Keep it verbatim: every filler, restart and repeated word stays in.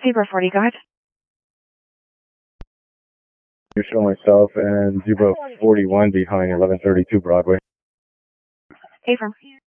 Zebra forty, go ahead. You show myself and Zebra forty-one behind eleven thirty-two Broadway. Affirm.